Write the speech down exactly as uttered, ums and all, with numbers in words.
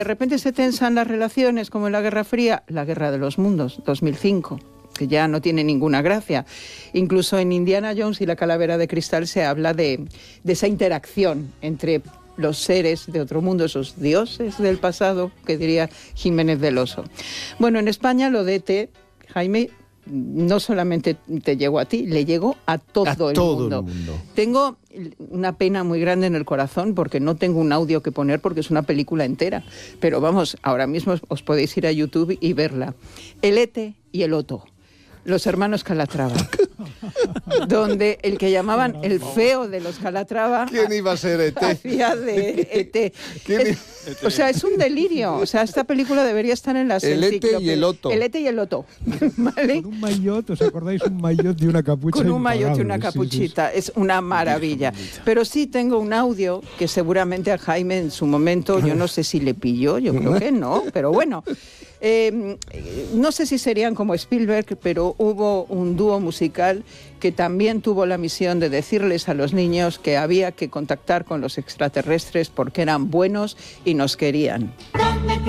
De repente se tensan las relaciones, como en la Guerra Fría, la Guerra de los Mundos, dos mil cinco, que ya no tiene ninguna gracia. Incluso en Indiana Jones y la Calavera de Cristal se habla de, de esa interacción entre los seres de otro mundo, esos dioses del pasado, que diría Jiménez del Oso. Bueno, en España lo de E T, Jaime, no solamente te llegó a ti, le llegó a todo, a el, todo mundo. el mundo. Tengo una pena muy grande en el corazón porque no tengo un audio que poner porque es una película entera. Pero vamos, ahora mismo os podéis ir a YouTube y verla. El E T y el Otto, los hermanos Calatrava, donde el que llamaban el feo de los Calatrava... ¿Quién iba a ser E T? Hacía de E T. Es, o sea, es un delirio. O sea, esta película debería estar en las El E T y el Otto. El E T y el Otto. ¿Vale? Con un maillot, ¿os acordáis? Un maillot de una capucha. Con un maillot y una impagable, capuchita. sí, sí, sí. Es una maravilla. Pero sí tengo un audio que seguramente a Jaime en su momento, yo no sé si le pilló, yo creo que no, pero bueno. Eh, no sé si serían como Spielberg, pero hubo un dúo musical que también tuvo la misión de decirles a los niños que había que contactar con los extraterrestres porque eran buenos y nos querían.